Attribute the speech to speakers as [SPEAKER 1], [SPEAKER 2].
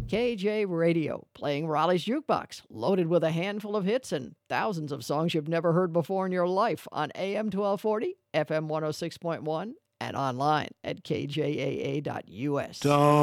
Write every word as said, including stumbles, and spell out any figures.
[SPEAKER 1] K J Radio, playing Raleigh's Jukebox, loaded with a handful of hits and thousands of songs you've never heard before in your life on A M twelve forty, F M one oh six point one, and online at K J A A dot U S.
[SPEAKER 2] Don't